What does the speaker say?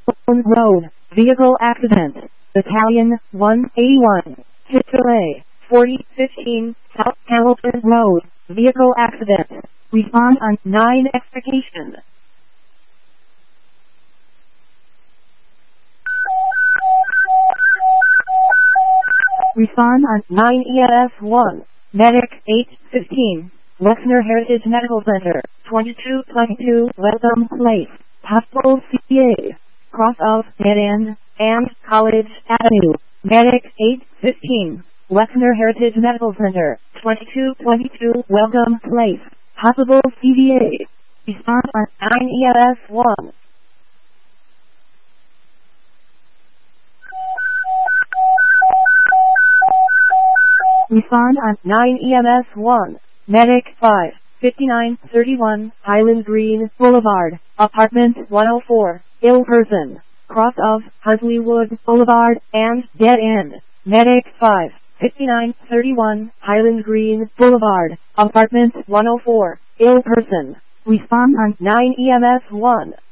Hamilton Road, vehicle accident. Battalion 181, Chick-fil-A, 4015, South Hamilton Road, vehicle accident. Respond on 9 expectation. Respond on 9 EMS 1, Medic 815, Wexner Heritage Medical Center, 2222 Welcome Place, Hospital CA, cross of Dead End and College Avenue. Medic 815, Wexner Heritage Medical Center, 2222 Welcome Place, Hospital CVA. Respond on 9 EMS 1. Respond on 9 EMS 1, Medic 5, 5931 Highland Green Boulevard, Apartment 104, ill person, cross of Huntleywood Boulevard and Dead End. Medic 5, 5931 Highland Green Boulevard, Apartment 104, ill person. Respond on 9 EMS 1.